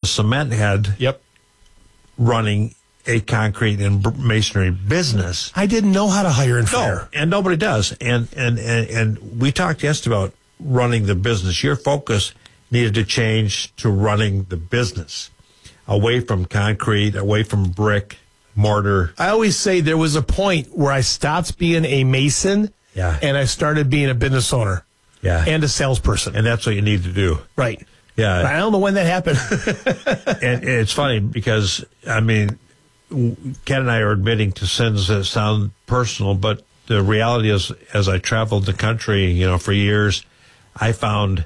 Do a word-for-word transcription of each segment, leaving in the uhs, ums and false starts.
cement head Yep. running a concrete and masonry business. I didn't know how to hire and fire. No, and nobody does. And, and, and, and we talked yesterday about running the business. Your focus needed to change to running the business, away from concrete, away from brick, mortar. I always say there was a point where I stopped being a mason Yeah. and I started being a business owner Yeah. and a salesperson. And that's what you need to do. Right. Yeah. I don't know when that happened. And it's funny because, I mean, Ken and I are admitting to sins that sound personal, but the reality is, as I traveled the country, you know, for years, I found,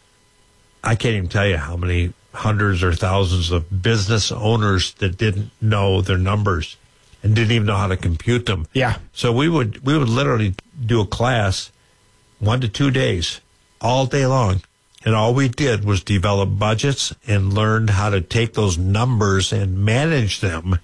I can't even tell you how many hundreds or thousands of business owners that didn't know their numbers and didn't even know how to compute them. Yeah. So we would, we would literally do a class one to two days, all day long. And all we did was develop budgets and learned how to take those numbers and manage them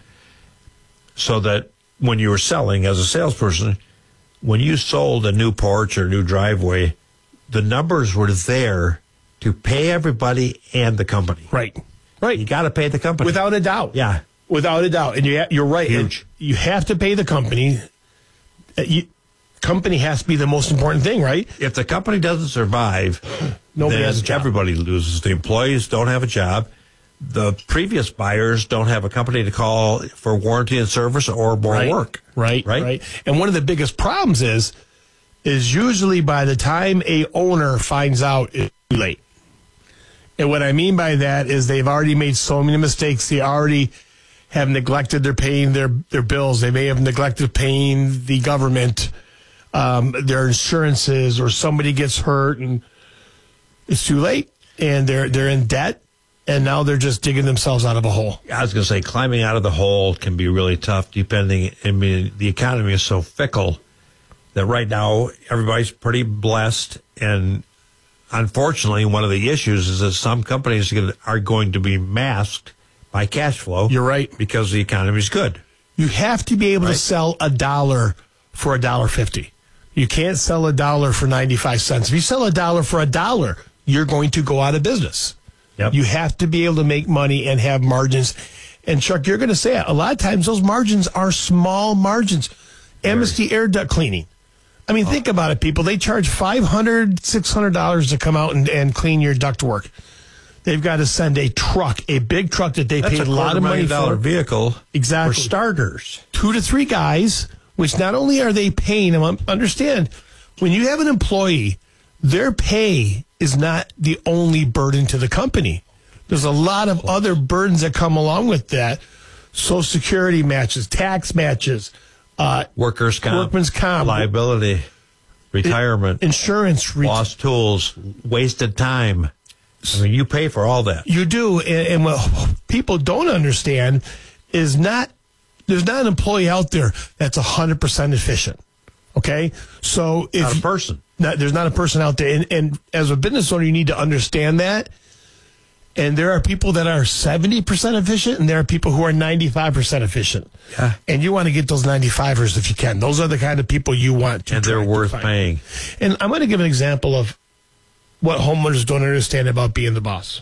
so that when you were selling as a salesperson, when you sold a new porch or new driveway, the numbers were there to pay everybody and the company. Right. Right. You got to pay the company. Without a doubt. Yeah. Without a doubt. And you ha- you're right. Huge. And you have to pay the company. Uh, You, company has to be the most important thing, right? If the company doesn't survive, Nobody then has a job. everybody loses. The employees don't have a job. The previous buyers don't have a company to call for warranty and service or more Right. work. Right, Right? right. And one of the biggest problems is, is usually by the time a owner finds out, it's too late. And what I mean by that is they've already made so many mistakes. They already have neglected their paying their, their bills. They may have neglected paying the government, um, their insurances, or somebody gets hurt and it's too late and they're, they're in debt. And now they're just digging themselves out of a hole. I was going to say, climbing out of the hole can be really tough depending. I mean, the economy is so fickle that right now everybody's pretty blessed. And unfortunately, one of the issues is that some companies are going to be masked by cash flow. You're right. Because the economy is good. You have to be able Right. to sell a dollar for a dollar fifty. You can't sell a dollar for ninety-five cents. If you sell a dollar for a dollar, you're going to go out of business. Yep. You have to be able to make money and have margins. And Chuck, you're going to say it. A lot of times those margins are small margins. Amnesty Air Duct Cleaning. I mean, oh. think about it, people. They charge five hundred dollars, six hundred dollars to come out and, and clean your ductwork. They've got to send a truck, a big truck that they That's paid a, a lot of money dollar for. vehicle. Exactly. For starters. Two to three guys, which not only are they paying them, understand, when you have an employee, their pay is not the only burden to the company. There's a lot of other burdens that come along with that. Social Security matches, tax matches, uh, workers' comp, workman's comp, liability, retirement, insurance, ret- lost tools, wasted time. I mean, you pay for all that. You do, and, and what people don't understand is not there's not an employee out there that's one hundred percent efficient. Okay, so if Not a person. Not, there's not a person out there, and, and as a business owner, you need to understand that. And there are people that are seventy percent efficient, and there are people who are ninety-five percent efficient. Yeah. And you want to get those ninety-fivers if you can. Those are the kind of people you want to. And they're try to worth find. paying. And I'm going to give an example of what homeowners don't understand about being the boss.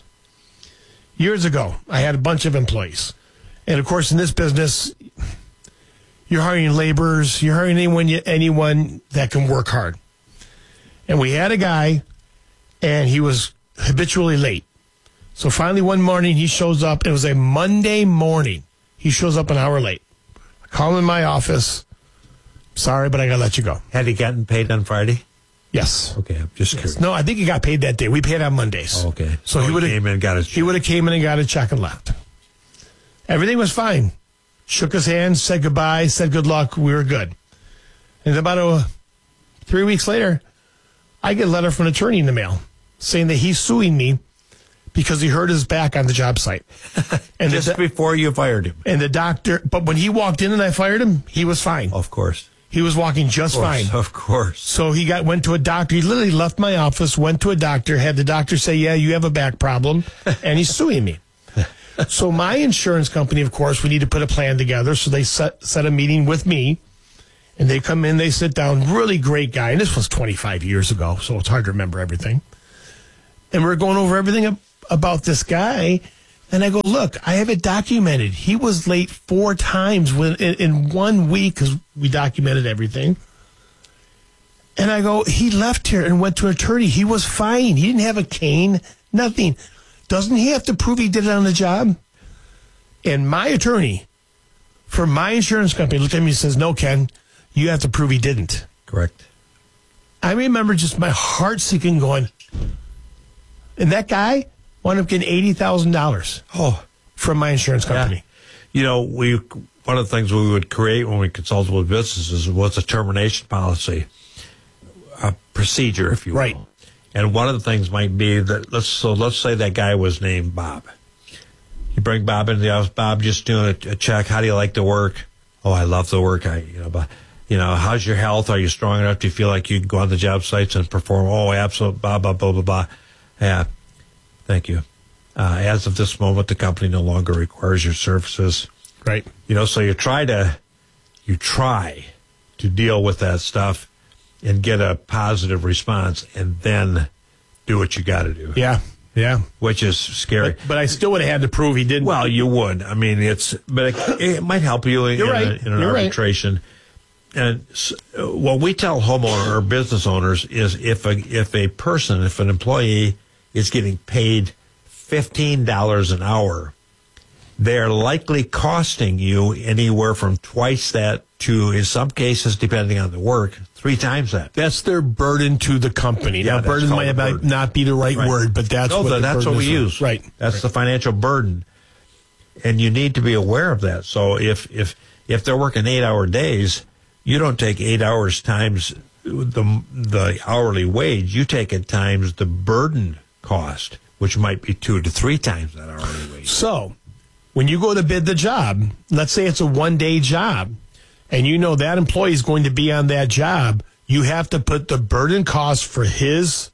Years ago, I had a bunch of employees. And of course, in this business, you're hiring laborers, you're hiring anyone, anyone that can work hard. And we had a guy, and he was habitually late. So finally one morning he shows up. It was a Monday morning. He shows up an hour late. I call him in my office. Sorry, but I got to let you go. Had he gotten paid on Friday? Yes. Okay, I'm just Yes. curious. No, I think he got paid that day. We paid on Mondays. Oh, okay. So Oh, he he would have came in and got his He check. would have came in and got a check and left. Everything was fine. Shook his hand, said goodbye, said good luck. We were good. And about a, three weeks later, I get a letter from an attorney in the mail saying that he's suing me because he hurt his back on the job site. And Just the, before you fired him. and the doctor, but when he walked in and I fired him, he was fine. Of course. He was walking just Of course. fine. Of course. So he got went to a doctor. He literally left my office, went to a doctor, had the doctor say, yeah, you have a back problem, and he's suing me. So my insurance company, of course, we need to put a plan together. So they set, set a meeting with me, and they come in, they sit down. Really great guy. And this was twenty-five years ago, so it's hard to remember everything. And we're going over everything ab- about this guy And I go, look, I have it documented. He was late four times when in, in one week because we documented everything. And I go, he left here and went to an attorney. He was fine. He didn't have a cane, nothing. Doesn't he have to prove he did it on the job? And my attorney for my insurance company looked at me and says, no, Ken, you have to prove he didn't. Correct. I remember just my heart sinking going, and that guy wound up getting eighty thousand dollars Oh, from my insurance company. yeah. You know, we one of the things we would create when we consulted with businesses was a termination policy, a procedure, if you will. Right. And one of the things might be that let's so let's say that guy was named Bob. You bring Bob into the office. Bob, just doing a, a check. How do you like the work? Oh, I love the work. I, you know, but, you know, how's your health? Are you strong enough? Do you feel like you can go on the job sites and perform? Oh, absolutely. Blah blah blah blah blah. Yeah, thank you. Uh, as of this moment, the company no longer requires your services. Right. You know, so you try to, you try to deal with that stuff and get a positive response, and then do what you got to do. Yeah. Yeah. Which is scary. But, but I still would have had to prove he didn't. Well, you would. I mean, it's, but it, it might help you in, You're in, right. a, in an You're arbitration. Right. And s- what we tell homeowner or business owners is if a, if a person, if an employee is getting paid fifteen dollars an hour, they're likely costing you anywhere from twice that to, in some cases, depending on the work, three times that. That's their burden to the company. Yeah, now, that's burden called might a not- burden. not be the right, Right. word, but that's No, what the that's what burden we is. use. Right. That's right. the financial burden, and you need to be aware of that. So if if if they're working eight hour days, you don't take eight hours times the the hourly wage. You take it times the burden cost, which might be two to three times that hourly wage. So, when you go to bid the job, let's say it's a one-day job, and you know that employee is going to be on that job, you have to put the burden cost for his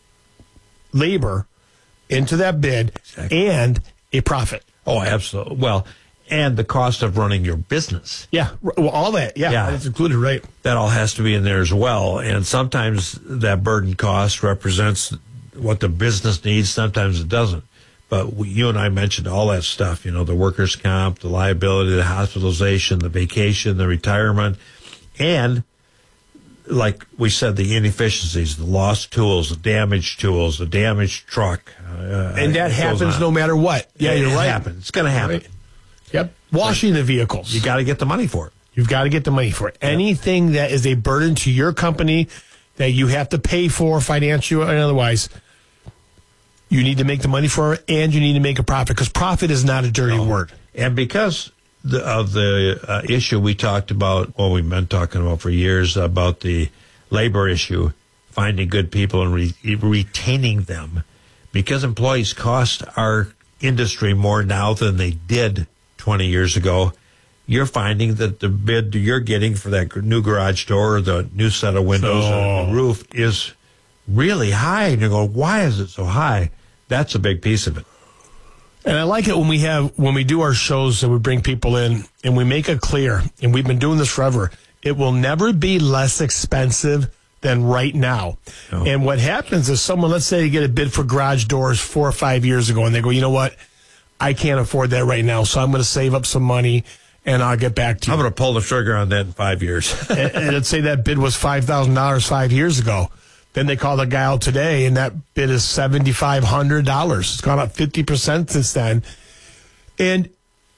labor into that bid Exactly. and a profit. Oh, absolutely. Well, and the cost of running your business. Yeah, r- well, all that. Yeah, Yeah. that's included, right? That all has to be in there as well. And sometimes that burden cost represents what the business needs. Sometimes it doesn't. But we, you and I mentioned all that stuff, you know, the workers' comp, the liability, the hospitalization, the vacation, the retirement, and like we said, the inefficiencies, the lost tools, the damaged tools, the damaged truck. Uh, And that happens no matter what. Yeah, it you're right. happens. It's going to happen. Right. Yep. Washing the vehicles. You got to get the money for it. You've got to get the money for it. Anything that is a burden to your company that you have to pay for financially and otherwise, you need to make the money for it, and you need to make a profit, because profit is not a dirty No. word. And because the, of the uh, issue we talked about, well, we've been talking about for years, about the labor issue, finding good people and re- retaining them, because employees cost our industry more now than they did twenty years ago, you're finding that the bid you're getting for that new garage door or the new set of windows So- or the roof is really high. And you go, why is it so high? That's a big piece of it. And I like it when we have when we do our shows and we bring people in and we make it clear, and we've been doing this forever, it will never be less expensive than right now. No. And what happens is someone, let's say you get a bid for garage doors four or five years ago, and they go, you know what, I can't afford that right now, so I'm going to save up some money and I'll get back to you. I'm going to pull the trigger on that in five years. and, and let's say that bid was five thousand dollars five years ago. Then they call the guy out today, and that bid is seven thousand five hundred dollars. It's gone up fifty percent since then. And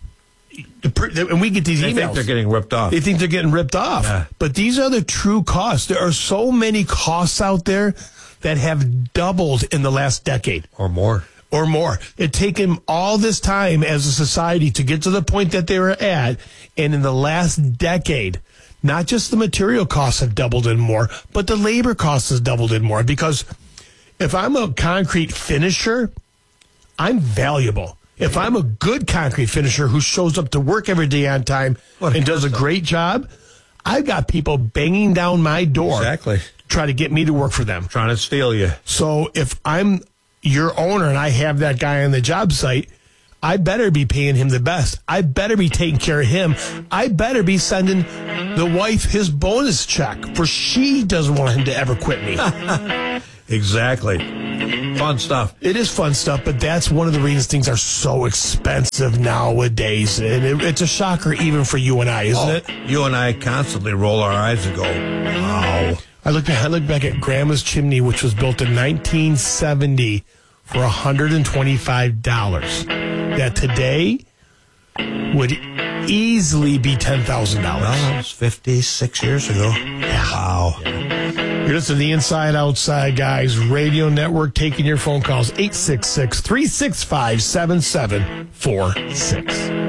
the, and we get these They emails. think they're getting ripped off. They think they're getting ripped off. Yeah. But these are the true costs. There are so many costs out there that have doubled in the last decade. Or more. Or more. It taken all this time as a society to get to the point that they were at. And in the last decade, not just the material costs have doubled and more, but the labor costs has doubled and more. Because if I'm a concrete finisher, I'm valuable. If I'm a good concrete finisher who shows up to work every day on time What a and does a concept. great job, I've got people banging down my door Exactly. to try to get me to work for them. Trying to steal you. So if I'm your owner and I have that guy on the job site, I better be paying him the best. I better be taking care of him. I better be sending the wife his bonus check, for she doesn't want him to ever quit me. Exactly. Fun stuff. It is fun stuff, but that's one of the reasons things are so expensive nowadays. And it, it's a shocker even for you and I, isn't Oh, it? you and I constantly roll our eyes and go, wow. I look back, I look back at Grandma's chimney, which was built in nineteen seventy for one hundred twenty-five dollars. That today would easily be ten thousand dollars. Well, that was fifty-six years ago. Wow. You're listening to the Inside Outside Guys Radio Network, taking your phone calls, eight six six, three six five, seven seven four six.